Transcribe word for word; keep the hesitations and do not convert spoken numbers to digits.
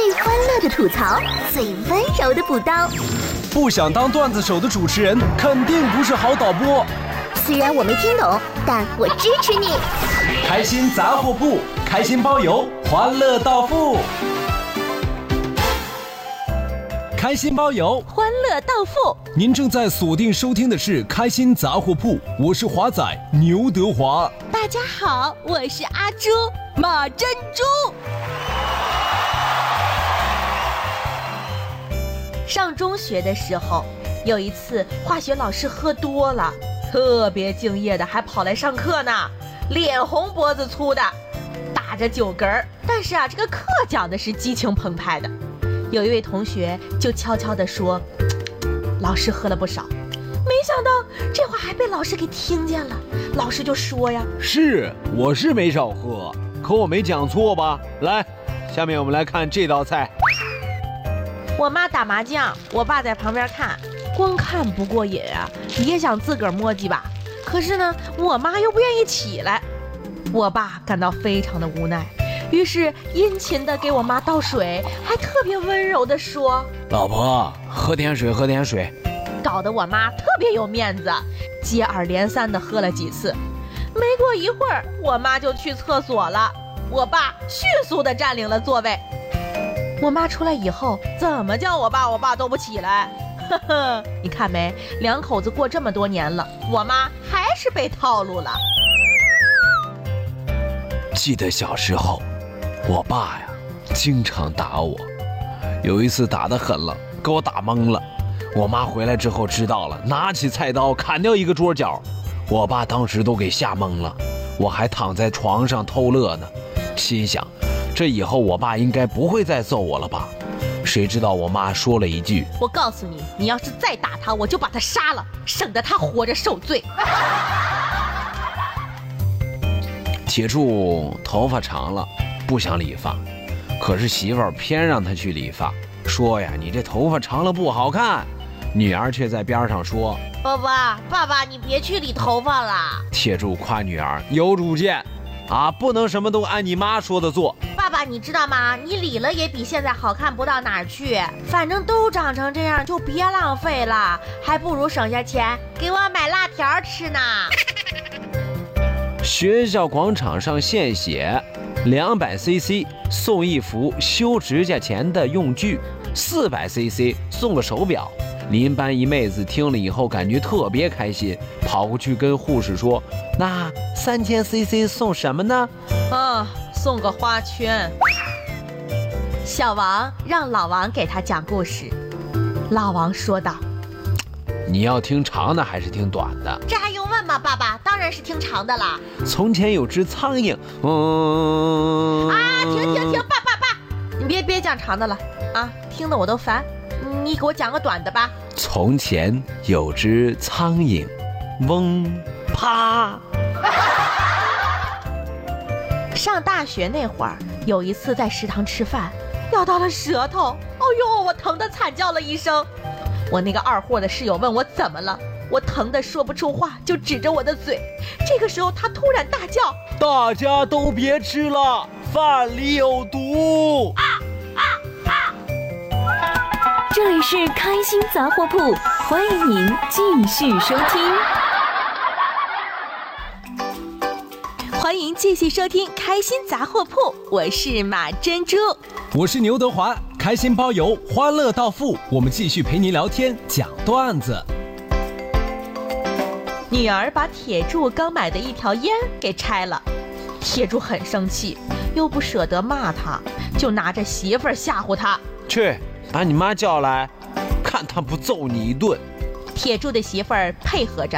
最欢乐的吐槽，最温柔的补刀。 不想当段子手的主持人，肯定不是好导播。 虽然我没听懂，但我支持你。 开心杂货铺，开心包邮，欢乐到付。开心包邮， 欢乐到付。 您正在锁定收听的是开心杂货铺，我是华仔牛德华。 大家好，我是阿朱马珍珠。上中学的时候，有一次化学老师喝多了，特别敬业的还跑来上课呢，脸红脖子粗的，打着酒嗝儿，但是啊，这个课讲的是激情澎湃的。有一位同学就悄悄地说，老师喝了不少。没想到这话还被老师给听见了，老师就说呀， 是，我是没少喝，可我没讲错吧？来，下面我们来看这道菜。 我妈打麻将，我爸在旁边看，光看不过瘾啊，也想自个儿摸鸡吧。可是呢，我妈又不愿意起来，我爸感到非常的无奈，于是殷勤的给我妈倒水，还特别温柔的说， 老婆，喝点水，喝点水。 搞得我妈特别有面子，接二连三的喝了几次。没过一会儿，我妈就去厕所了，我爸迅速的占领了座位。我妈出来以后，怎么叫我爸我爸都不起来。呵呵，你看没，两口子过这么多年了，我妈还是被套路了。 记得小时候，我爸呀经常打我，有一次打得狠了，给我打懵了。我妈回来之后知道了，拿起菜刀砍掉一个桌角，我爸当时都给吓懵了，我还躺在床上偷乐呢，心想这以后我爸应该不会再揍我了吧。谁知道我妈说了一句， 我告诉你，你要是再打他，我就把他杀了，省得他活着受罪。 铁柱头发长了，不想理发，可是媳妇儿偏让他去理发，说呀，你这头发长了不好看。女儿却在边上说， 爸爸爸爸，你别去理头发了。 铁柱夸女儿有主见啊，不能什么都按你妈说的做。 爸爸你知道吗，你理了也比现在好看不到哪儿去，反正都长成这样，就别浪费了，还不如省下钱给我买辣条吃呢。 学校广场上现写两百 C C 送一幅修指甲钳的用具，四百 C C 送个手表。邻班一妹子听了以后感觉特别开心，跑过去跟护士说，那三千 C C 送什么呢？ 啊，送个花圈。小王让老王给他讲故事，老王说道， 你要听长的还是听短的？ 这还用问吗？爸爸当然是听长的啦。 从前有只苍蝇，嗯啊，停停停，爸爸爸，你别别讲长的了啊，听得我都烦，你给我讲个短的吧。 从前有只苍蝇，嗡啪。 上大学那会儿，有一次在食堂吃饭，咬到了舌头，哎呦，我疼得惨叫了一声。我那个二货的室友问我怎么了，我疼得说不出话，就指着我的嘴。这个时候他突然大叫， 大家都别吃了，饭里有毒。啊啊啊！ 这里是开心杂货铺，欢迎您继续收听。 欢迎继续收听开心杂货铺，我是马珍珠， 我是牛德华。开心包邮，欢乐到付，我们继续陪您聊天讲段子。 女儿把铁柱刚买的一条烟给拆了，铁柱很生气，又不舍得骂他，就拿着媳妇儿吓唬他， 去把你妈叫来，看她不揍你一顿。 铁柱的媳妇儿配合着